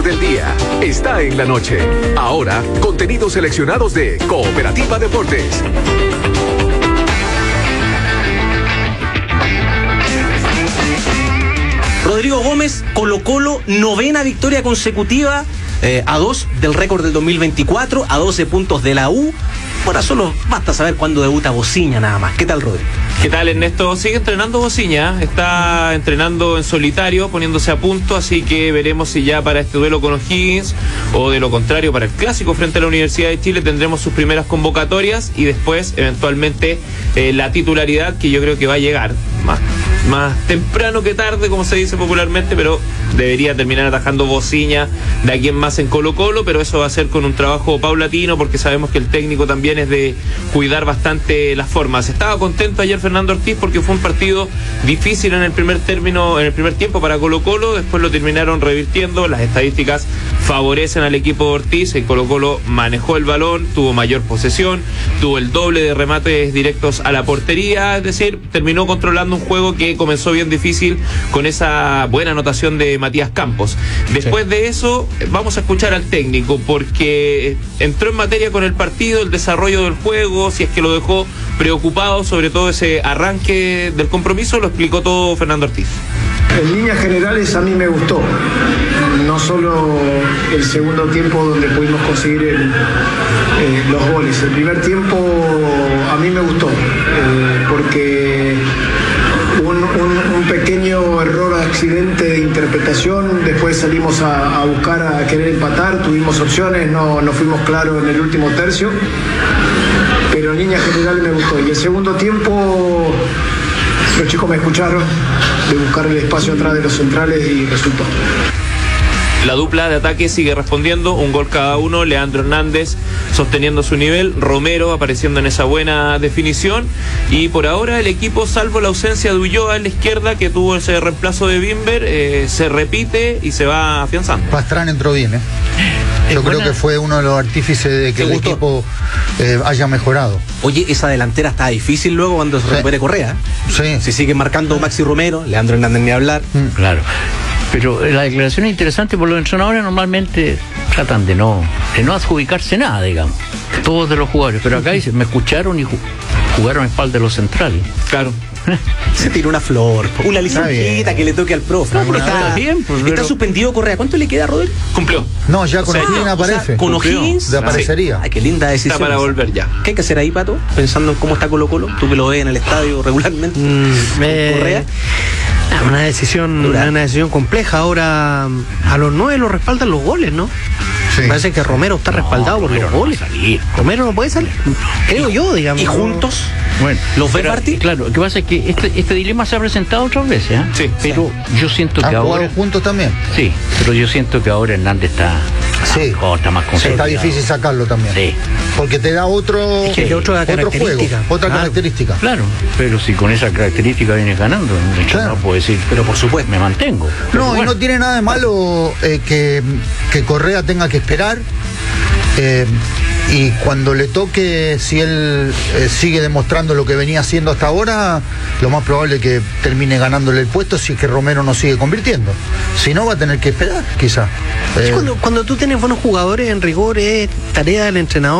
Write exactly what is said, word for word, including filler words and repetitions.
del día está en la noche. Ahora, contenidos seleccionados de Cooperativa Deportes. Rodrigo Gómez, Colo-Colo, novena victoria consecutiva, eh, a dos del récord del dos mil veinticuatro, a doce puntos de la U. Ahora solo basta saber cuándo debuta Bociña nada más. ¿Qué tal, Rodrigo? ¿Qué tal, Ernesto? Sigue entrenando Bociña, está entrenando en solitario, poniéndose a punto, así que veremos si ya para este duelo con O'Higgins o de lo contrario para el clásico frente a la Universidad de Chile tendremos sus primeras convocatorias y después eventualmente eh, la titularidad, que yo creo que va a llegar más, más temprano que tarde, como se dice popularmente, pero debería terminar atajando Bociña de aquí en más en Colo-Colo, pero eso va a ser con un trabajo paulatino porque sabemos que el técnico también es de cuidar bastante las formas. Estaba contento ayer Fernando Ortiz porque fue un partido difícil en el primer término, en el primer tiempo para Colo-Colo, después lo terminaron revirtiendo, las estadísticas favorecen al equipo de Ortiz, el Colo-Colo manejó el balón, tuvo mayor posesión, tuvo el doble de remates directos a la portería, es decir, terminó controlando un juego que comenzó bien difícil con esa buena anotación de Matías Campos. Después sí. de eso, vamos a escuchar al técnico porque entró en materia con el partido, el desarrollo del juego, si es que lo dejó preocupado, sobre todo ese arranque del compromiso, lo explicó todo Fernando Ortiz. En líneas generales a mí me gustó, no solo el segundo tiempo donde pudimos conseguir el, eh, los goles, el primer tiempo a mí me gustó, eh, porque un, un, un pequeño error, accidente de interpretación, después salimos a, a buscar, a querer empatar, tuvimos opciones, no, no fuimos claros en el último tercio, pero en líneas generales me gustó. Y el segundo tiempo, los chicos me escucharon, de buscar el espacio atrás de los centrales y resultó. La dupla de ataque sigue respondiendo, un gol cada uno, Leandro Hernández sosteniendo su nivel, Romero apareciendo en esa buena definición, y por ahora el equipo, salvo la ausencia de Ulloa en la izquierda, que tuvo ese reemplazo de Bimber, eh, se repite y se va afianzando. Pastrán entró bien, ¿eh? Yo creo que fue uno de los artífices de que el gustó? equipo eh, haya mejorado. Oye, esa delantera está difícil luego cuando se sí. recupere Correa. Sí. Si sigue marcando Maxi Romero, Leandro Hernández ni hablar. Mm. Claro. Pero la declaración es interesante porque los entrenadores normalmente tratan de no, de no adjudicarse nada, digamos. Todos de los jugadores. Pero acá dicen, me escucharon y ju- jugaron a espalda de los centrales. Claro. Se tiró una flor, una licencita que le toque al profe. No, pero está, está bien. Pues, está pero... suspendido Correa. ¿Cuánto le queda, Rodrigo? Cumplió. No, ya con o sea, O'Higgins aparece. O sea, con O'Higgins desaparecería. Ay, qué linda decisión. Está para volver ya. ¿Qué hay que hacer ahí, Pato? Pensando en cómo está Colo-Colo. Tú que lo ves en el estadio regularmente. Mm, eh... Correa. Una decisión, una, una decisión compleja. Ahora a los nueve lo respaldan los goles, ¿no? Sí. Parece que Romero está respaldado no, por los goles. No Romero no puede salir, creo yo, digamos. ¿Y juntos? Bueno, ¿los ve partir? Claro, lo que pasa es que este, este dilema se ha presentado otras veces, ¿eh? Sí. Pero sí. yo siento que ¿Han ahora... jugado juntos también? Sí, pero yo siento que ahora Hernández está... Sí. Mejor, está más sí, está difícil sacarlo también. Sí. Porque te da otro, es que otra otro juego, otra claro, característica. Claro, pero si con esa característica vienes ganando, claro. no puedo decir, pero por supuesto, me mantengo. No, bueno. y no tiene nada de malo eh, que, que Correa tenga que esperar. Eh, y cuando le toque, si él eh, sigue demostrando lo que venía haciendo hasta ahora, lo más probable es que termine ganándole el puesto si es que Romero no sigue convirtiendo. Si no, va a tener que esperar, quizá. Eh, cuando, cuando tú tienes buenos jugadores, en rigor es tarea del entrenador